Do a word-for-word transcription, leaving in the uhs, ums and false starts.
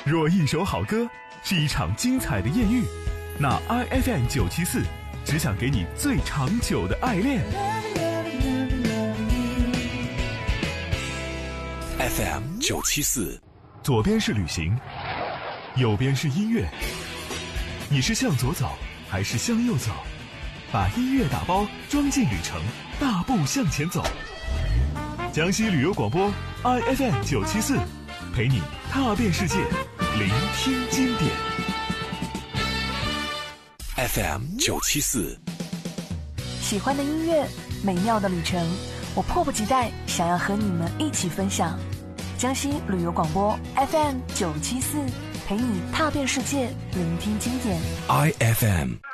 若一首好歌是一场精彩的艳遇，那 I F M 九七四只想给你最长久的爱恋。 F M 九七四， 左边是旅行，右边是音乐，你是向左走还是向右走？把音乐打包装进旅程，大步向前走。江西旅游广播 I F M 九七四，陪你踏遍世界，聆听经典。 F M 九七四， 喜欢的音乐，美妙的旅程，我迫不及待想要和你们一起分享。江西旅游广播 F M 九七四，陪你踏遍世界，聆听经典。 I F M